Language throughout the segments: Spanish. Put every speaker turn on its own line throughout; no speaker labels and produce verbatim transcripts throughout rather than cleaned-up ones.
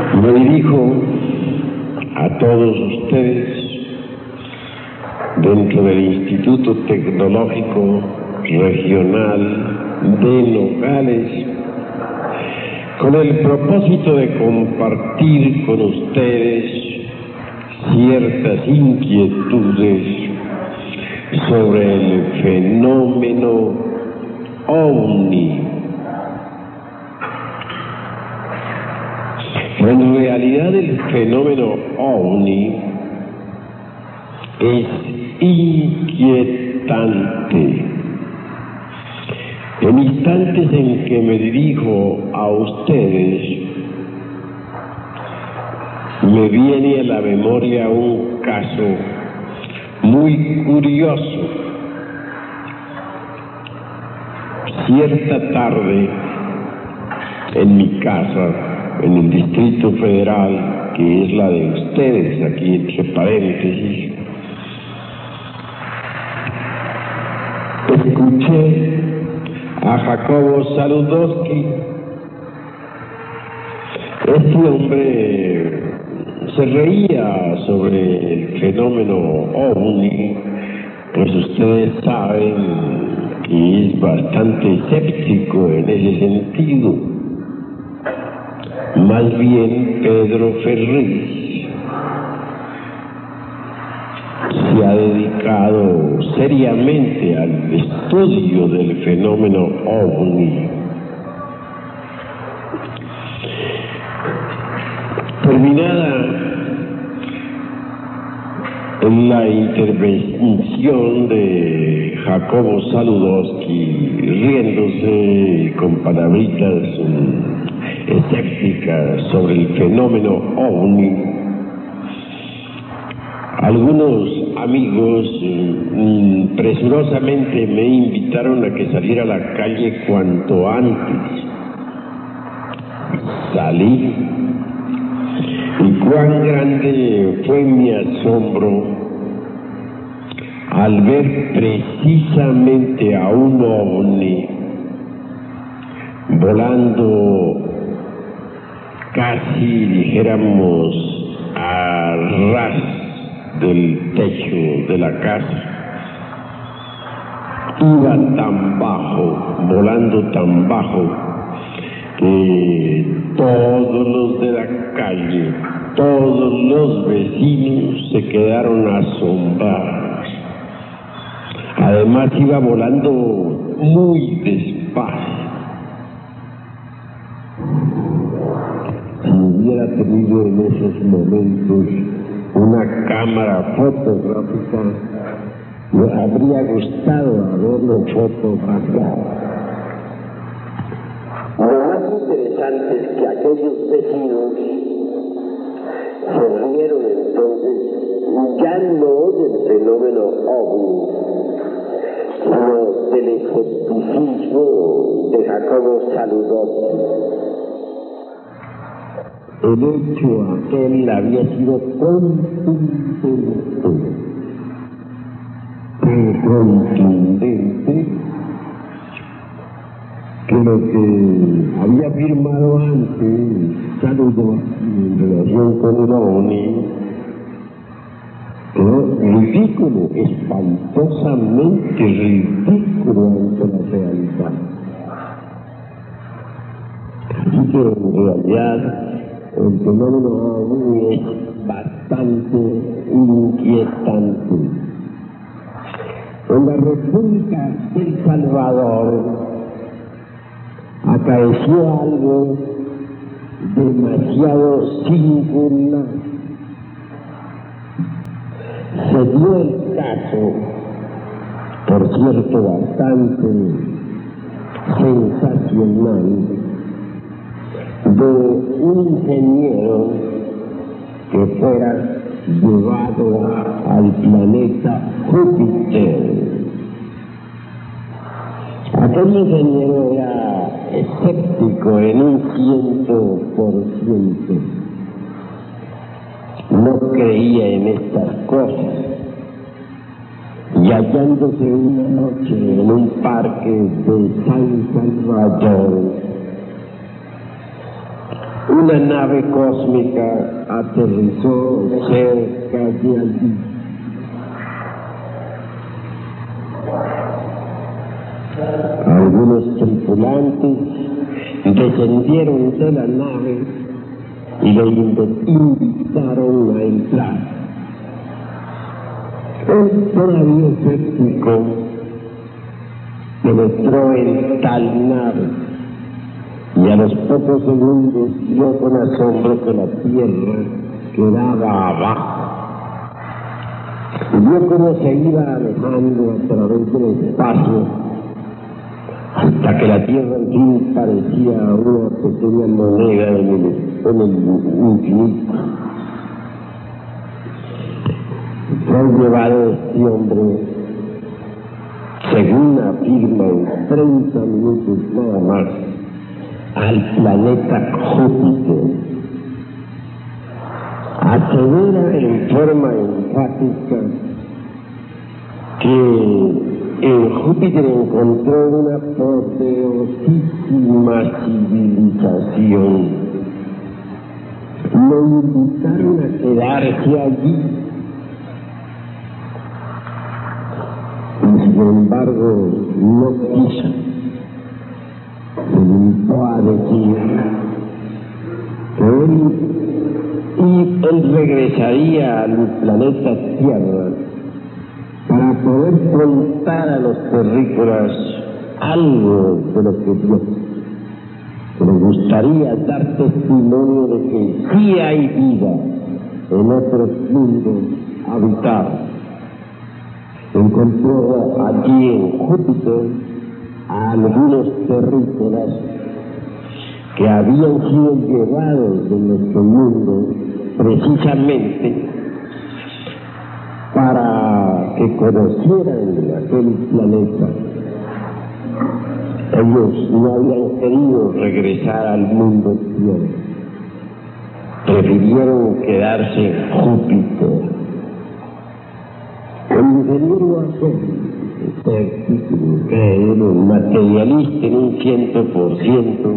Me dirijo a todos ustedes dentro del Instituto Tecnológico Regional de Nogales con el propósito de compartir con ustedes ciertas inquietudes sobre el fenómeno ovni. En realidad el fenómeno ovni es inquietante. En instantes en que me dirijo a ustedes, me viene a la memoria un caso muy curioso. Cierta tarde, en mi casa, en el Distrito Federal, que es la de ustedes, aquí entre paréntesis, escuché a Jacobo Zabludovsky. Este hombre se reía sobre el fenómeno ovni, pues ustedes saben que es bastante escéptico en ese sentido. Más bien Pedro Ferriz se ha dedicado seriamente al estudio del fenómeno ovni. Terminada la intervención de Jacobo Zabludovsky, riéndose con palabritas escépticas sobre el fenómeno ovni, algunos amigos mm, presurosamente me invitaron a que saliera a la calle cuanto antes. Salí, y cuán grande fue mi asombro al ver precisamente a un ovni volando casi, dijéramos, a ras del techo de la casa. Iba tan bajo, volando tan bajo, que todos los de la calle, todos los vecinos se quedaron asombrados. Además iba volando muy despacio. Si hubiera tenido en esos momentos una cámara fotográfica, me habría gustado haberlo fotografiado. Lo más interesante es que aquellos vecinos se rieron entonces ya no del fenómeno ovni, sino del escepticismo de Jacobo Zabludovsky. El hecho aquel había sido contundente, tan contundente, que lo que había afirmado antes Zabludovsky en relación con el ovni quedó ridículo, espantosamente ridículo ante la realidad. Así que en realidad el fenómeno ovni es bastante inquietante. En la República del Salvador acaeció algo demasiado singular. Se dio el caso, por cierto, bastante sensacional, de un ingeniero que fuera llevado al planeta Júpiter. Aquel ingeniero era escéptico en un ciento por ciento. No creía en estas cosas. Y hallándose una noche en un parque de San Salvador, una nave cósmica aterrizó cerca de allí. Algunos tripulantes descendieron de la nave y le invitaron a entrar. Él, todavía escéptico, penetró en tal nave y a los pocos segundos vio con asombro que la tierra quedaba abajo. Y vio cómo se iba alejando a través del espacio hasta que la tierra en fin parecía una pequeña moneda en el, en el infinito. Fue llevado este hombre, según afirma, en treinta minutos nada más, al planeta Júpiter. Asevera en forma enfática que en Júpiter encontró una poderosísima civilización. Lo invitaron a quedarse allí. Y sin embargo, no quiso. Se limitó a decir que él, y él regresaría al planeta Tierra para poder contar a los terrícolas algo de lo que vio. Que le gustaría dar testimonio de que sí hay vida en otros mundos habitados. Encontró allí en Júpiter a algunos terrícolas que habían sido llevados de nuestro mundo precisamente para que conocieran aquel planeta. Ellos no habían querido regresar al mundo tierra, prefirieron quedarse en Júpiter. El ingeniero escéptico, creído, materialista en un ciento por ciento,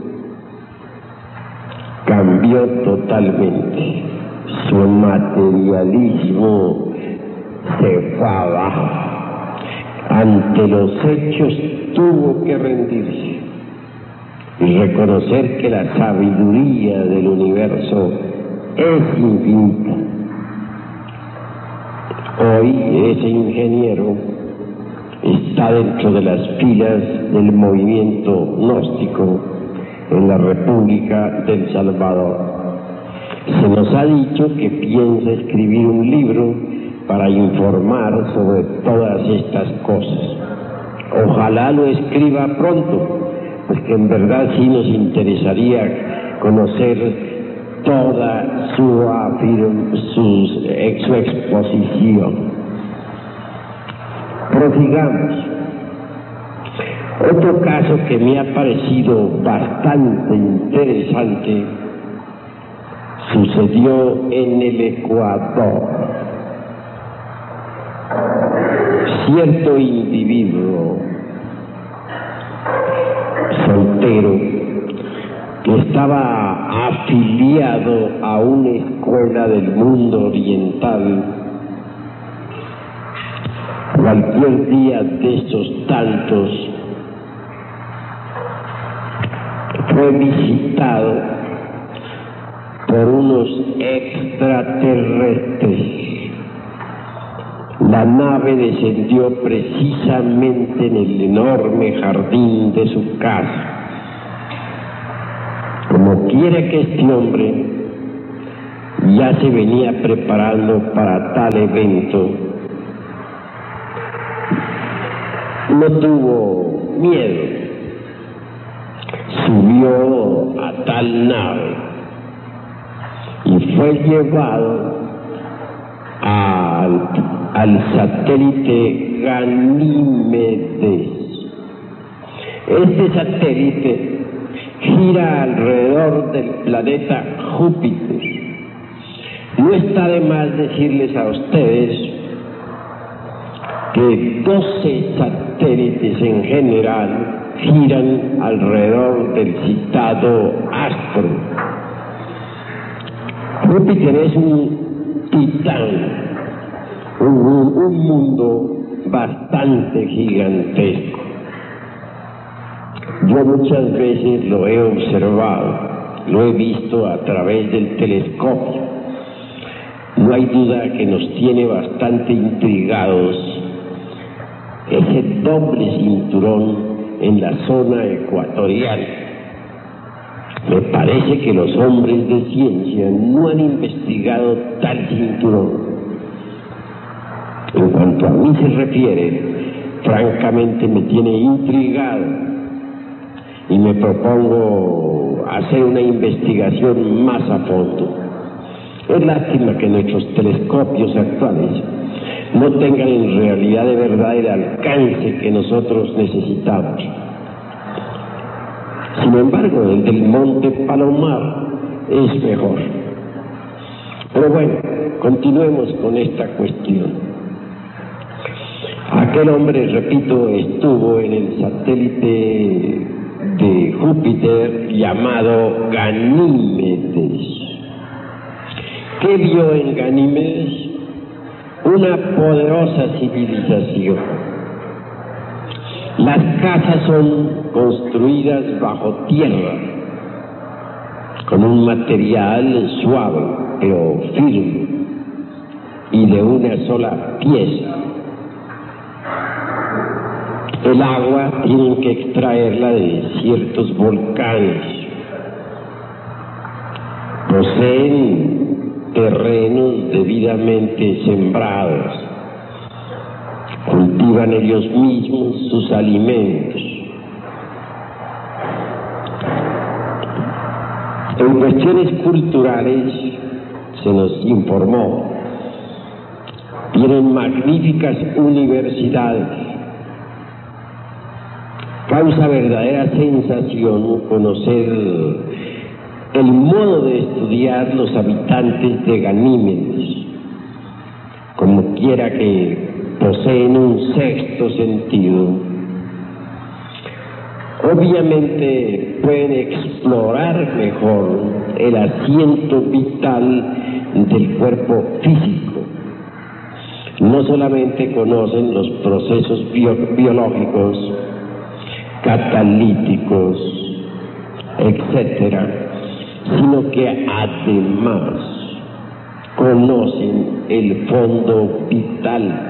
cambió totalmente. Su materialismo se fue abajo. Ante los hechos tuvo que rendirse y reconocer que la sabiduría del universo es infinita. Hoy ese ingeniero está dentro de las filas del movimiento gnóstico en la República del Salvador. Se nos ha dicho que piensa escribir un libro para informar sobre todas estas cosas. Ojalá lo escriba pronto, pues que en verdad sí nos interesaría conocer toda su, afirm, su, su exposición. Prosigamos. Otro caso que me ha parecido bastante interesante sucedió en el Ecuador. Cierto individuo soltero que estaba afiliado a una escuela del mundo oriental, cualquier día de esos tantos fue visitado por unos extraterrestres. La nave descendió precisamente en el enorme jardín de su casa. Como quiera que este hombre ya se venía preparando para tal evento, no tuvo miedo. Subió a tal nave y fue llevado al, al satélite Ganímedes. Este satélite gira alrededor del planeta Júpiter. No está de más decirles a ustedes que doce satélites en general giran alrededor del citado astro. Júpiter es un titán, un, un mundo bastante gigantesco. Yo muchas veces lo he observado, lo he visto a través del telescopio. No hay duda que nos tiene bastante intrigados ese doble cinturón en la zona ecuatorial. Me parece que los hombres de ciencia no han investigado tal cinturón. En cuanto a mí se refiere, francamente me tiene intrigado y me propongo hacer una investigación más a fondo. Es lástima que nuestros telescopios actuales no tengan en realidad de verdad el alcance que nosotros necesitamos. Sin embargo, el del Monte Palomar es mejor. Pero bueno, continuemos con esta cuestión. Aquel hombre, repito, estuvo en el satélite de Júpiter llamado Ganímedes. ¿Qué vio en Ganímedes? Una poderosa civilización. Las casas son construidas bajo tierra, con un material suave, pero firme, y de una sola pieza. El agua tienen que extraerla de ciertos volcanes. Poseen terrenos debidamente sembrados. Cultivan ellos mismos sus alimentos. En cuestiones culturales se nos informó, tienen magníficas universidades. Causa verdadera sensación conocer el modo de estudiar los habitantes de Ganímedes. Como quiera que poseen un sexto sentido. Obviamente pueden explorar mejor el asiento vital del cuerpo físico. No solamente conocen los procesos bio biológicos, catalíticos, etcétera, sino que además conocen el fondo vital.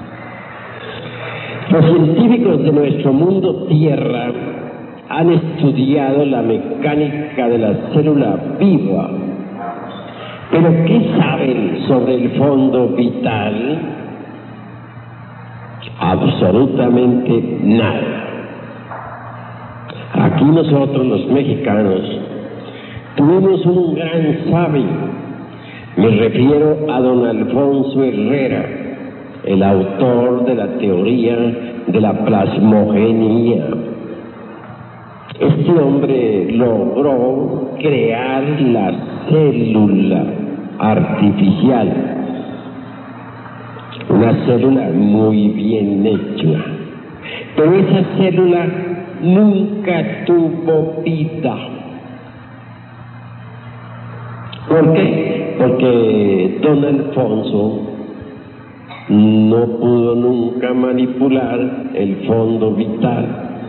Los científicos de nuestro mundo Tierra han estudiado la mecánica de la célula viva, pero ¿qué saben sobre el fondo vital? Absolutamente nada. Aquí nosotros los mexicanos tuvimos un gran sabio. Me refiero a don Alfonso Herrera, el autor de la teoría de la plasmogenia. Este hombre logró crear la célula artificial, una célula muy bien hecha, pero esa célula nunca tuvo vida. ¿Por qué? Porque don Alfonso no pudo nunca manipular el fondo vital.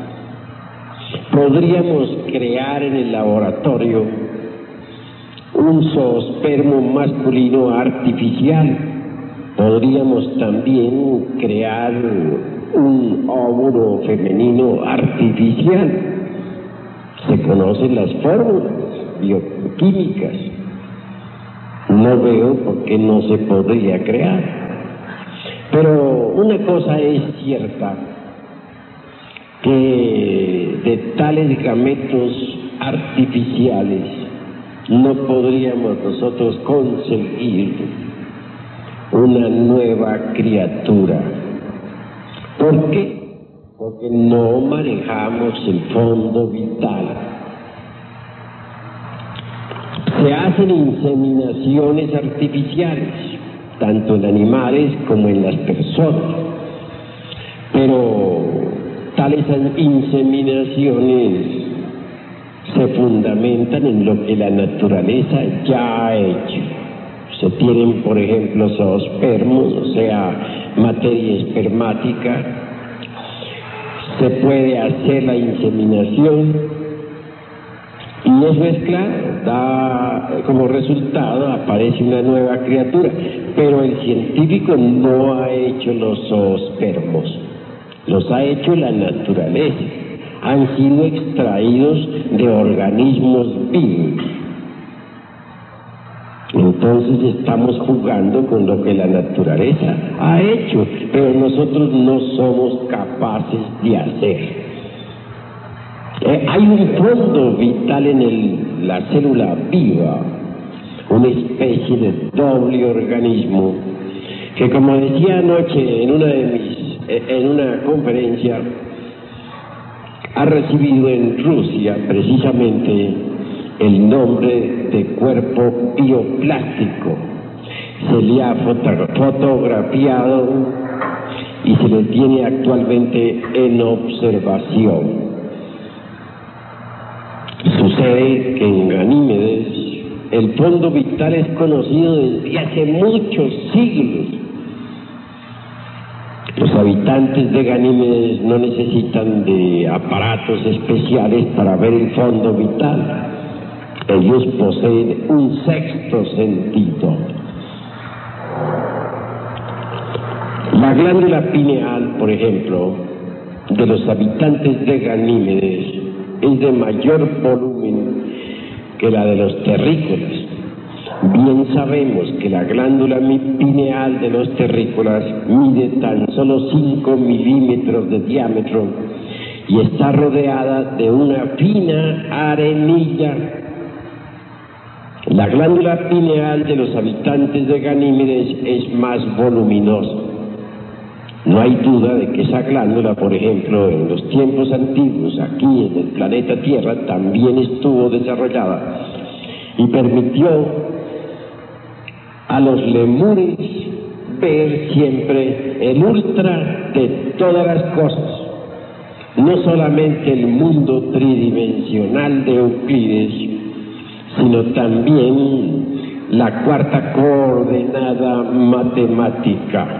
Podríamos crear en el laboratorio un zoospermo masculino artificial. Podríamos también crear un óvulo femenino artificial. Se conocen las fórmulas bioquímicas. No veo por qué no se podría crear. Pero una cosa es cierta, que de tales gametos artificiales no podríamos nosotros conseguir una nueva criatura. ¿Por qué? Porque no manejamos el fondo vital. Se hacen inseminaciones artificiales, tanto en animales como en las personas, pero tales inseminaciones se fundamentan en lo que la naturaleza ya ha hecho. Se tienen, por ejemplo, zoospermos, o sea, materia espermática. Se puede hacer la inseminación y eso es claro, da como resultado, aparece una nueva criatura, pero el científico no ha hecho los zoospermos, los ha hecho la naturaleza, han sido extraídos de organismos vivos. Entonces estamos jugando con lo que la naturaleza ha hecho, pero nosotros no somos capaces de hacer. Eh, hay un fondo vital en el, la célula viva, una especie de doble organismo, que como decía anoche en una, de mis, en una conferencia, ha recibido en Rusia precisamente el nombre de cuerpo bioplástico. Se le ha fotografiado y se le tiene actualmente en observación. Sucede que en Ganímedes el fondo vital es conocido desde hace muchos siglos. Los habitantes de Ganímedes no necesitan de aparatos especiales para ver el fondo vital. Ellos poseen un sexto sentido. La glándula pineal, por ejemplo, de los habitantes de Ganímedes es de mayor volumen que la de los terrícolas. Bien sabemos que la glándula pineal de los terrícolas mide tan solo cinco milímetros de diámetro y está rodeada de una fina arenilla. La glándula pineal de los habitantes de Ganímedes es más voluminosa. No hay duda de que esa glándula, por ejemplo, en los tiempos antiguos, aquí en el planeta Tierra, también estuvo desarrollada y permitió a los lemures ver siempre el ultra de todas las cosas, no solamente el mundo tridimensional de Euclides, sino también la cuarta coordenada matemática.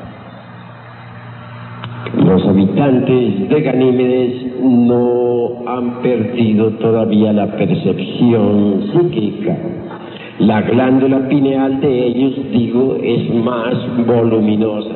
Los habitantes de Ganímedes no han perdido todavía la percepción psíquica. La glándula pineal de ellos, digo, es más voluminosa.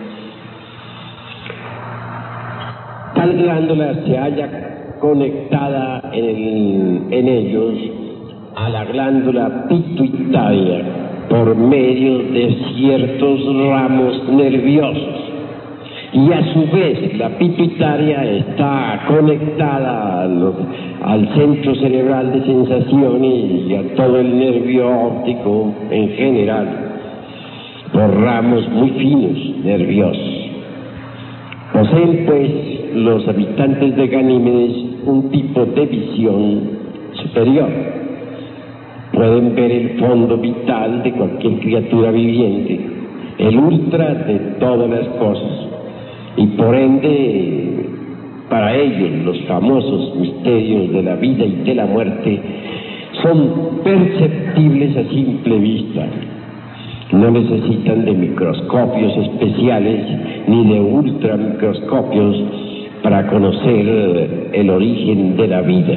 Tal glándula se halla conectada en, el, en ellos a la glándula pituitaria por medio de ciertos ramos nerviosos. Y a su vez la pituitaria está conectada al, al centro cerebral de sensaciones y a todo el nervio óptico en general por ramos muy finos nerviosos. Poseen pues los habitantes de Ganímedes un tipo de visión superior. Pueden ver el fondo vital de cualquier criatura viviente, el ultra de todas las cosas. Y por ende, para ellos, los famosos misterios de la vida y de la muerte son perceptibles a simple vista. No necesitan de microscopios especiales ni de ultramicroscopios para conocer el origen de la vida.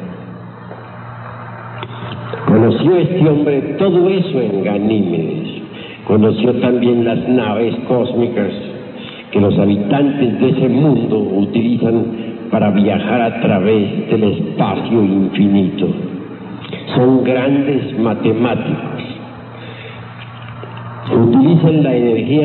Conoció este hombre todo eso en Ganímedes. Conoció también las naves cósmicas que los habitantes de ese mundo utilizan para viajar a través del espacio infinito. Son grandes matemáticos. Utilizan la energía